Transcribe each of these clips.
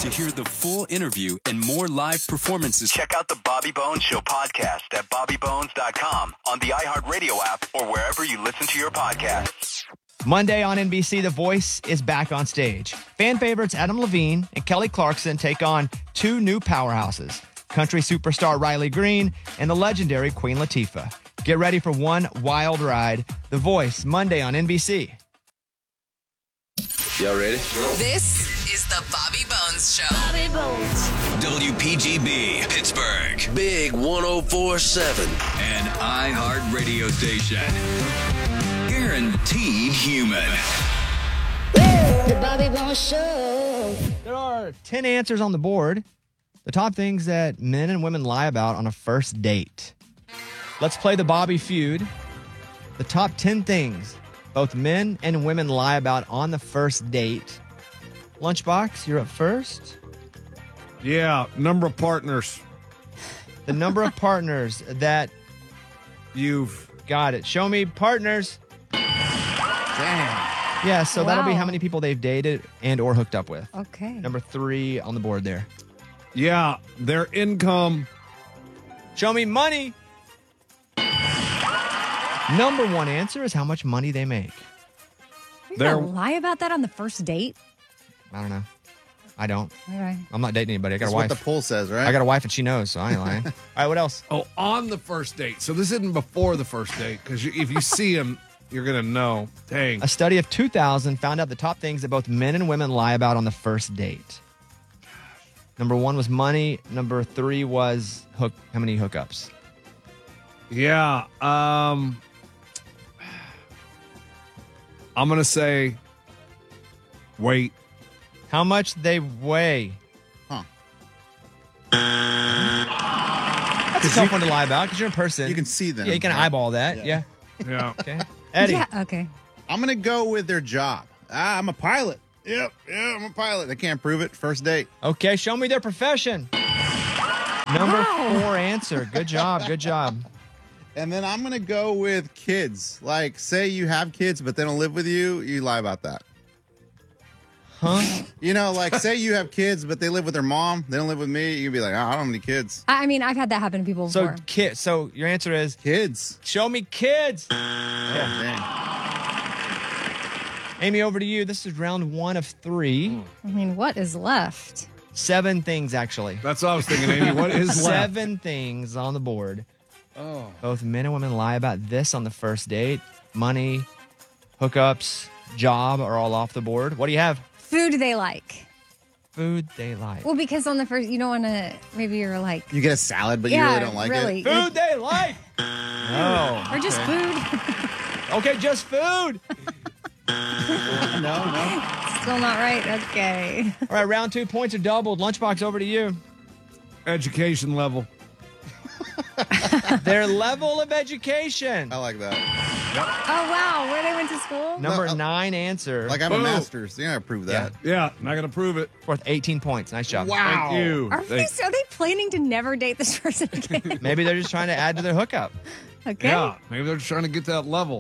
To hear the full interview and more live performances, check out the Bobby Bones Show podcast at bobbybones.com, on the iHeartRadio app, or wherever you listen to your podcasts. Monday on NBC, The Voice is back on stage. Fan favorites Adam Levine and Kelly Clarkson take on two new powerhouses, country superstar Riley Green and the legendary Queen Latifah. Get ready for one wild ride. The Voice, Monday on NBC. Y'all ready? This is the Bobby Bones Show. Bobby Bones. WPGB, Pittsburgh, Big 104.7. an iHeart radio station. Guaranteed human. The Bobby Bones Show. There are 10 answers on the board. The top things that men and women lie about on a first date. Let's play the Bobby feud. The top 10 things both men and women lie about on the first date. Lunchbox, you're up first. Yeah, number of partners The number of partners that you've... got it. Show me partners. Damn. Yeah, so that'll be Wow. how many people they've dated and or hooked up with. Okay. Number 3 on the board there. Yeah, their income. Show me money. Number 1 answer is how much money they make. You're There- gonna lie about that on the first date? I don't know. I don't. Okay. I'm not dating anybody. I got That's a what wife. the poll says, right? I got a wife and she knows, so I ain't lying. All right, what else? Oh, on the first date. So this isn't before the first date, because if you see him, you're going to know. Dang. A study of 2000 found out the top things that both men and women lie about on the first date. Number 1 was money. Number 3 was how many hookups? Yeah. I'm going to say weight. How much they weigh. Huh. That's a tough one to lie about because you're in person. You can see them. Yeah, you can right? eyeball that. Yeah. Yeah. Okay. Eddie. Yeah, okay. I'm going to go with their job. I'm a pilot. Yep, I'm a pilot. They can't prove it. First date. Okay, show me their profession. Number 4 answer. Good job. Good job. And then I'm going to go with kids. Like, say you have kids, but they don't live with you. You lie about that. Huh? You know, like, say you have kids, but they live with their mom. They don't live with me. You'd be like, oh, I don't have any kids. I mean, I've had that happen to people So before. So your answer is Kids. show me kids. Oh, dang. Amy, over to you. This is round 1 of 3. I mean, what is left? 7 things, actually. That's what I was thinking, Amy. What is left? 7 things on the board. Oh. Both men and women lie about this on the first date. Money, hookups, job are all off the board. What do you have? Food they like. Food they like. Well, because on the first, you don't want to, maybe you're like, You get a salad, but you yeah, really don't like really. it. Food they like. No. Or just food. Okay, just food. No. Still not right. Okay. All right, round 2 points are doubled. Lunchbox, over to you. Education level. Their level of education. I like that. Oh, wow. Where they went to school? Number Well, 9 answer. Like, I'm a Boom. master's. You gotta prove that. Yeah, not going to prove it. Worth 18 points. Nice job. Thank you. Are they planning to never date this person again? Maybe they're just trying to add to their hookup. Okay. Yeah, maybe they're just trying to get that level.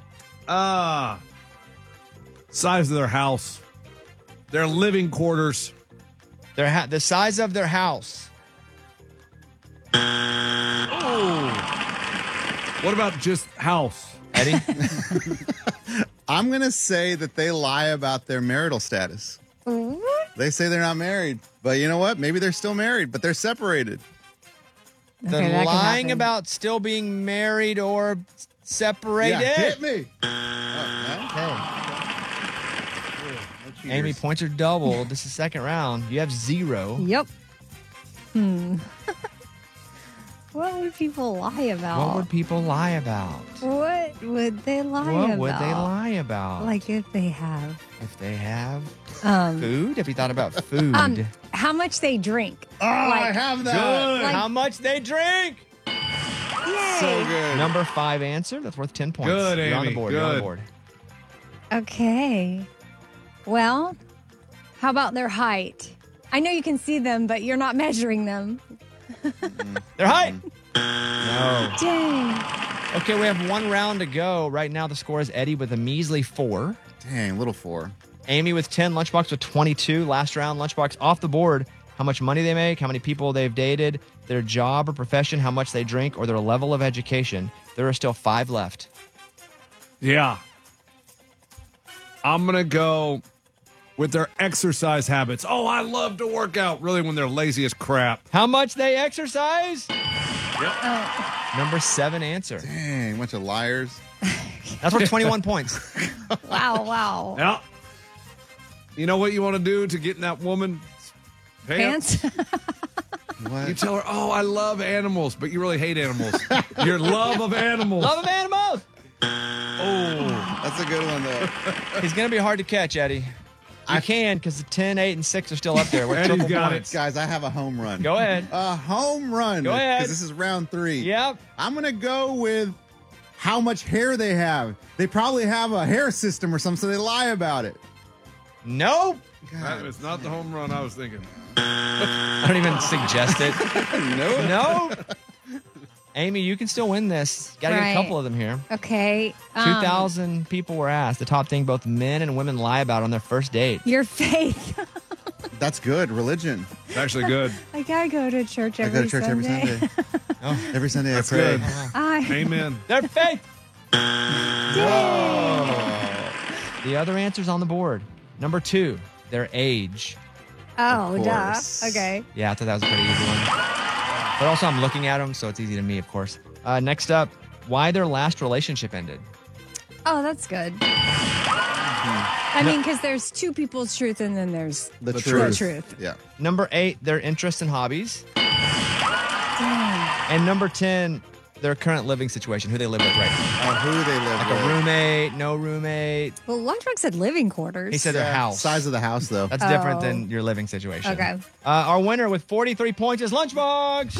Size of their house. Their living quarters. The size of their house. What about just house? Eddie? I'm gonna say that they lie about their marital status. What? They say they're not married, but you know what? Maybe they're still married, but they're separated. They're Okay, that can lying happen. about still being married or separated. Yeah, hit me. Amy, points are doubled. This is second round. You have 0. Yep. What would people lie about? What would people lie about? What would they lie about? What would they lie about? Like if they have. If they have Um, food? Have you thought about food? How much they drink. Oh, I have that. Good. Like- How much they drink? Yay. So good. Number 5 answer. That's worth 10 points. Good, You're on the Amy. board. You're on the Good. board. Okay. Well, how about their height? I know you can see them, but you're not measuring them. Their height. No. Dang. Okay, we have 1 round to go. Right now, the score is Eddie with a measly 4. Dang, little 4. Amy with 10, Lunchbox with 22. Last round, Lunchbox off the board. How much money they make, how many people they've dated, their job or profession, how much they drink, or their level of education. There are still 5 left. Yeah. I'm going to go with their exercise habits. Oh, I love to work out. Really, when they're lazy as crap. How much they exercise? Yep. Number 7 answer. Dang, bunch of liars. That's worth 21 points. Wow. Yeah. You know what you want to do to get in that woman? Pants? What? You tell her, oh, I love animals, but you really hate animals. Your love of animals. Love of animals. Oh. That's a good one, though. He's going to be hard to catch, Eddie. I can because the 10, 8, and 6 are still up there. With Eddie's triple got points. Guys, I have a home run. Go ahead. A home run. Go ahead. Because this is round 3. Yep. I'm going to go with how much hair they have. They probably have a hair system or something, so they lie about it. Nope. It's not the home run I was thinking. I don't even suggest it. No. Amy, you can still win this. Got to get a Right. couple of them here. Okay. 2,000 people were asked. The top thing both men and women lie about on their first date. Your faith. That's good. Religion. It's actually good. I gotta go to church I every go to church every Sunday. Every Sunday That's I pray. good. Amen. Their faith. The other answer's on the board. Number 2, their age. Oh, Of duh. course. Okay. Yeah, I thought that was a pretty easy one. But also, I'm looking at them, so it's easy to me, of course. Next up, why their last relationship ended. Oh, that's good. I mean, because there's 2 people's truth and then there's The the truth. truth. Yeah. Number 8, their interests and hobbies. Dang. And number 10, their current living situation, who they live with right now. Who they live Like with. a roommate, no roommate. Well, Lunchbox said living quarters. He said their house. Size of the house, though. That's different Oh. than your living situation. Okay. Our winner with 43 points is Lunchbox.